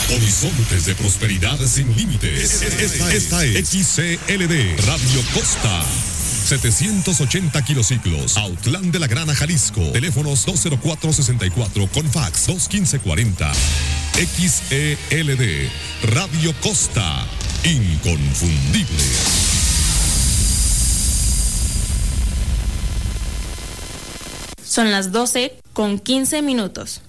Horizontes de prosperidad sin límites. Esta es XCLD Radio Costa. 780 kilociclos, Autlán de la Grana, Jalisco. Teléfonos 204-64 con fax 215-40. XELD Radio Costa, inconfundible. Son las 12:15.